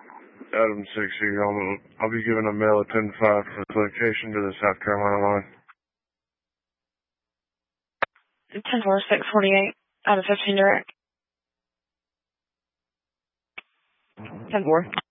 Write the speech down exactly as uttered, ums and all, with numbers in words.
Adam sixty, I'll, I'll be giving a mail at ten five for the location to the South Carolina line. ten four, six forty-eight, out of fifteen direct. ten four.